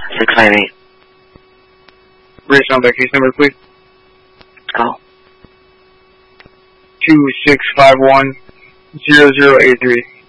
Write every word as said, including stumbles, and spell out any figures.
six five eight. Bridge on that case number, please. Go. Two six five one zero zero eight three.